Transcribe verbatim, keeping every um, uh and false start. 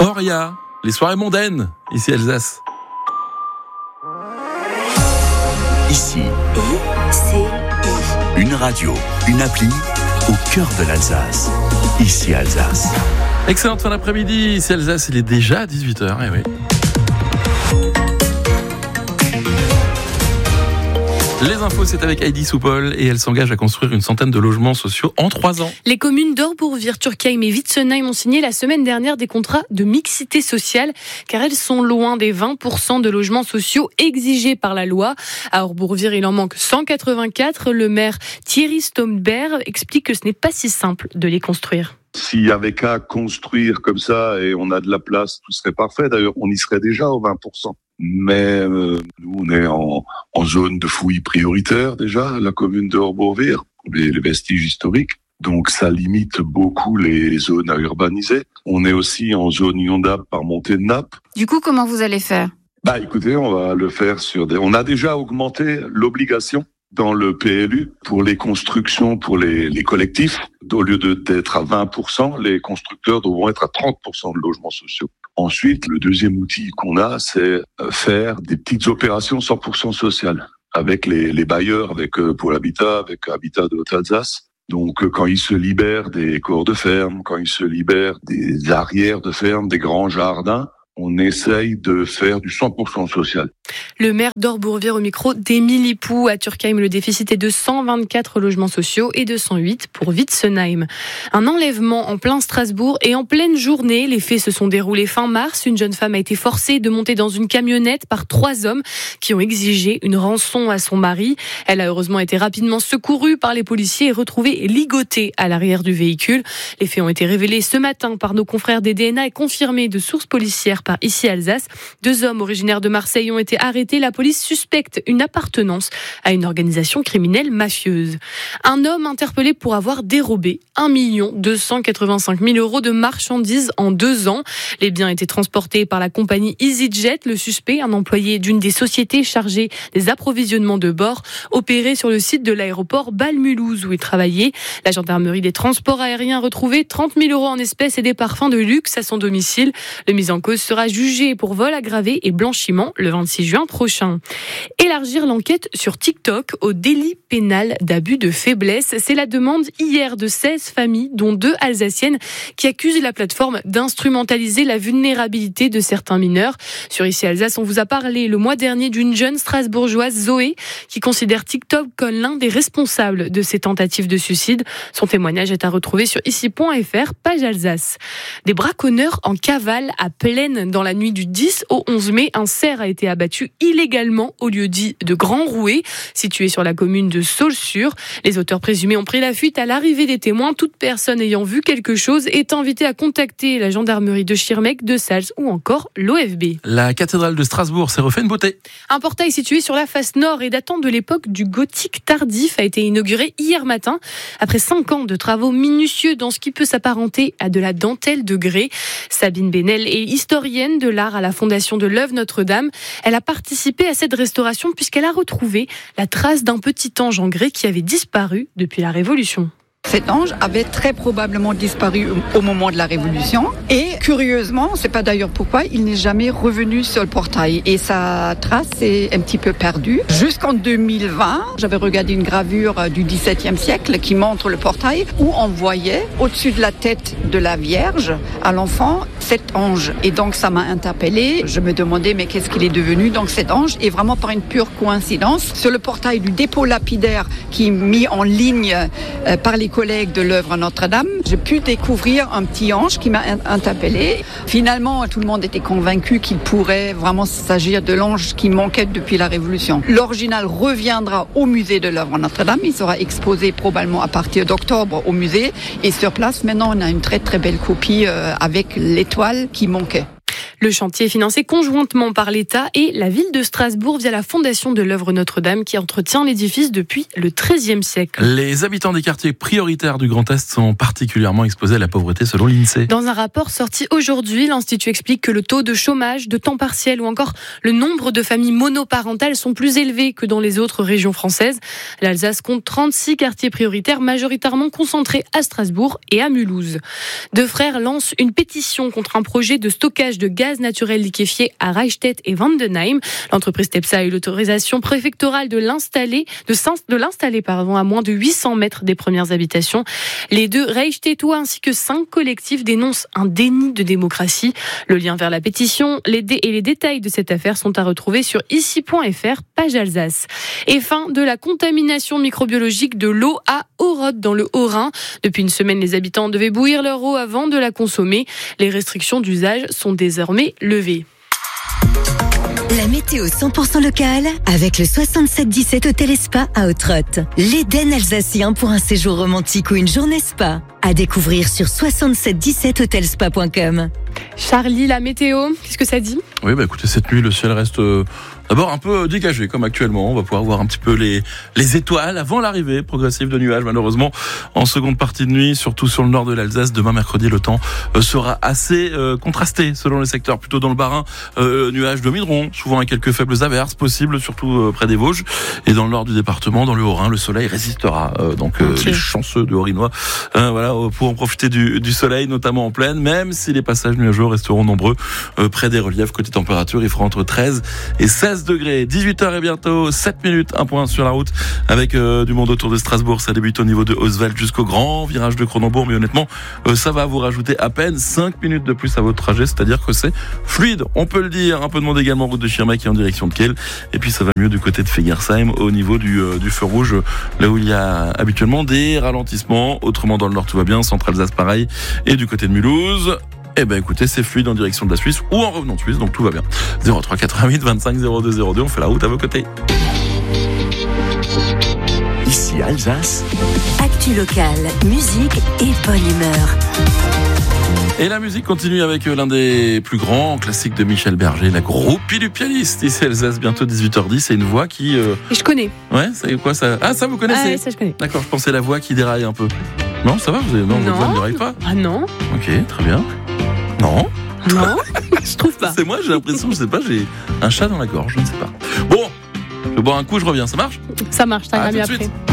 Oria, les soirées mondaines, ici Alsace. Ici, I C I. une radio, une appli au cœur de l'Alsace. Ici Alsace. Excellente fin d'après-midi, ici Alsace, il est déjà dix-huit heures, eh oui. Les infos, c'est avec Heidi Soupol et elle s'engage à construire une centaine de logements sociaux en trois ans. Les communes d'Orbourvire, Turckheim et Witzenheim ont signé la semaine dernière des contrats de mixité sociale car elles sont loin des vingt pour cent de logements sociaux exigés par la loi. À Orbourvire, il en manque cent quatre-vingt-quatre. Le maire Thierry Stomberg explique que ce n'est pas si simple de les construire. S'il y avait qu'à construire comme ça et on a de la place, tout serait parfait. D'ailleurs, on y serait déjà aux vingt pour cent. Mais euh, nous, on est en, en zone de fouilles prioritaire déjà, la commune de Orbourvire, les, les vestiges historiques. Donc ça limite beaucoup les zones à urbaniser. On est aussi en zone inondable par montée de nappe. Du coup, comment vous allez faire ? Bah écoutez, on va le faire sur des... On a déjà augmenté l'obligation dans le P L U pour les constructions, pour les, les collectifs. Au lieu de, d'être à vingt pour cent, les constructeurs devront être à trente pour cent de logements sociaux. Ensuite, le deuxième outil qu'on a, c'est faire des petites opérations cent pour cent sociales avec les, les bailleurs, avec Pôle Habitat, avec Habitat de Haute-Alsace. Donc, quand ils se libèrent des corps de ferme, quand ils se libèrent des arrières de ferme, des grands jardins, on essaye de faire du cent pour cent social. Le maire d'Orbourvire au micro d'Émilie Pou. À Turckheim, le déficit est de cent vingt-quatre logements sociaux et de cent huit pour Witzenheim. Un enlèvement en plein Strasbourg et en pleine journée. Les faits se sont déroulés fin mars. Une jeune femme a été forcée de monter dans une camionnette par trois hommes qui ont exigé une rançon à son mari. Elle a heureusement été rapidement secourue par les policiers et retrouvée ligotée à l'arrière du véhicule. Les faits ont été révélés ce matin par nos confrères des D N A et confirmés de sources policières par Ici Alsace. Deux hommes originaires de Marseille ont été arrêtés. La police suspecte une appartenance à une organisation criminelle mafieuse. Un homme interpellé pour avoir dérobé un million deux cent quatre-vingt-cinq mille euros de marchandises en deux ans. Les biens étaient transportés par la compagnie EasyJet. Le suspect, un employé d'une des sociétés chargées des approvisionnements de bord, opérait sur le site de l'aéroport Bâle-Mulhouse où il travaillait. La gendarmerie des transports aériens a retrouvé trente mille euros en espèces et des parfums de luxe à son domicile. Le mis en cause sera jugé pour vol aggravé et blanchiment le vingt-six juin prochain. Élargir l'enquête sur TikTok au délit pénal d'abus de faiblesse. C'est la demande hier de seize familles, dont deux alsaciennes, qui accusent la plateforme d'instrumentaliser la vulnérabilité de certains mineurs. Sur Ici Alsace, on vous a parlé le mois dernier d'une jeune strasbourgeoise, Zoé, qui considère TikTok comme l'un des responsables de ses tentatives de suicide. Son témoignage est à retrouver sur ici point f r, page Alsace. Des braconneurs en cavale à Plaine. Dans la nuit du dix au onze mai, un cerf a été abattu illégalement au lieu dit de Grand Rouet, situé sur la commune de Saulxures. Les auteurs présumés ont pris la fuite à l'arrivée des témoins. Toute personne ayant vu quelque chose est invitée à contacter la gendarmerie de Schirmeck, de Sals ou encore l'O F B. La cathédrale de Strasbourg s'est refait une beauté. Un portail situé sur la face nord et datant de l'époque du gothique tardif a été inauguré hier matin. Après cinq ans de travaux minutieux dans ce qui peut s'apparenter à de la dentelle de grès. Sabine Benel est historienne de l'art à la Fondation de l'Œuvre Notre-Dame. Elle a participé à cette restauration puisqu'elle a retrouvé la trace d'un petit ange en grès qui avait disparu depuis la Révolution. Cet ange avait très probablement disparu au moment de la Révolution et curieusement, on ne sait pas d'ailleurs pourquoi, il n'est jamais revenu sur le portail et sa trace est un petit peu perdue. Jusqu'en deux mille vingt, j'avais regardé une gravure du dix-septième siècle qui montre le portail où on voyait au-dessus de la tête de la Vierge à l'enfant cet ange et donc ça m'a interpellée. Je me demandais mais qu'est-ce qu'il est devenu donc cet ange et vraiment par une pure coïncidence sur le portail du dépôt lapidaire qui est mis en ligne euh, par les collègues de l'œuvre Notre-Dame, j'ai pu découvrir un petit ange qui m'a interpellée. Finalement, tout le monde était convaincu qu'il pourrait vraiment s'agir de l'ange qui manquait depuis la Révolution. L'original reviendra au musée de l'œuvre Notre-Dame. Il sera exposé probablement à partir d'octobre au musée. Et sur place, maintenant, on a une très très belle copie euh, avec l'étoile qui manquait. Le chantier est financé conjointement par l'État et la ville de Strasbourg via la fondation de l'œuvre Notre-Dame qui entretient l'édifice depuis le treizième siècle. Les habitants des quartiers prioritaires du Grand Est sont particulièrement exposés à la pauvreté selon l'INSEE. Dans un rapport sorti aujourd'hui, l'Institut explique que le taux de chômage, de temps partiel ou encore le nombre de familles monoparentales sont plus élevés que dans les autres régions françaises. L'Alsace compte trente-six quartiers prioritaires majoritairement concentrés à Strasbourg et à Mulhouse. Deux frères lancent une pétition contre un projet de stockage de gaz naturel liquéfié à Reichstedt et Wandenheim. L'entreprise Tepsa a eu l'autorisation préfectorale de l'installer, de, de l'installer pardon, à moins de huit cents mètres des premières habitations. Les deux Reichstedtois ainsi que cinq collectifs dénoncent un déni de démocratie. Le lien vers la pétition les dé- et les détails de cette affaire sont à retrouver sur ici point f r, page Alsace. Et fin de la contamination microbiologique de l'eau à Orodt dans le Haut-Rhin. Depuis une semaine, les habitants devaient bouillir leur eau avant de la consommer. Les restrictions d'usage sont désormais levées. La météo cent pour cent locale avec le soixante-sept dix-sept Hôtel et Spa à Ottrott. L'Éden alsacien pour un séjour romantique ou une journée spa. À découvrir sur soixante-sept dix-sept hôtel spa point com. Charlie, la météo, qu'est-ce que ça dit ? Oui, bah écoutez, cette nuit, le ciel reste euh, d'abord un peu dégagé, comme actuellement. On va pouvoir voir un petit peu les, les étoiles avant l'arrivée progressive de nuages, malheureusement, en seconde partie de nuit, surtout sur le nord de l'Alsace. Demain, mercredi, le temps euh, sera assez euh, contrasté selon les secteurs. Plutôt dans le Bas-Rhin, euh, nuages domineront, souvent avec quelques faibles averses possibles, surtout euh, près des Vosges. Et dans le nord du département, dans le Haut-Rhin, le soleil résistera. Euh, donc, euh, okay. Les chanceux du Haut-Rhinois, euh, voilà, pour en profiter du, du soleil, notamment en plaine, même si les passages nuageux resteront nombreux euh, près des reliefs. Côté température, il fera entre treize et seize degrés. dix-huit heures et bientôt sept minutes, un point sur la route avec euh, du monde autour de Strasbourg. Ça débute au niveau de Oswald jusqu'au grand virage de Cronenbourg, mais honnêtement, euh, ça va vous rajouter à peine cinq minutes de plus à votre trajet, c'est-à-dire que c'est fluide, on peut le dire. Un peu de monde également route de Schirmeck et en direction de Kiel. Et puis ça va mieux du côté de Fegersheim au niveau du, euh, du feu rouge, là où il y a habituellement des ralentissements. Autrement, dans le nord, tout va bien. Centre-Alsace, pareil. Et du côté de Mulhouse, eh ben écoutez, c'est fluide en direction de la Suisse ou en revenant de Suisse, donc tout va bien. zéro trois quatre-vingt-huit vingt-cinq zéro deux zéro deux, on fait la route à vos côtés. Ici Alsace. Actu locale, musique et bonne humeur. Et la musique continue avec l'un des plus grands classiques de Michel Berger, la groupie du pianiste. Ici Alsace, bientôt dix-huit heures dix, c'est une voix qui... Euh... Et je connais. Ouais, c'est quoi ça ? Ah, ça vous connaissez ? Ah ouais, ça je connais. D'accord, je pensais la voix qui déraille un peu. Non, ça va, vous avez... non, non. votre voix ne déraille pas ? Ah non. Ok, très bien. Non. Non, je trouve pas. C'est moi, j'ai l'impression, je sais pas, j'ai un chat dans la gorge, je ne sais pas. Bon, je bois un coup, je reviens, ça marche ? Ça marche, ça À ira tout mieux de après. suite.